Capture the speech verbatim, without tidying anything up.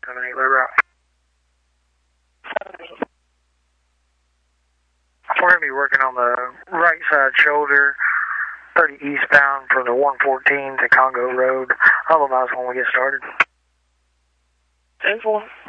seven eight, labor out. We're going to be working on the right side shoulder, thirty eastbound from the one fourteen to Congo Road. I'll advise when we get started. ten four.